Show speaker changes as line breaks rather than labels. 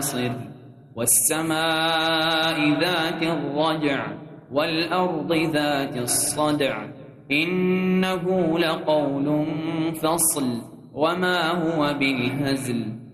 الخواصر والسماء ذات الرجع والأرض ذات الصدع إنه لقول فصل وما هو بالهزل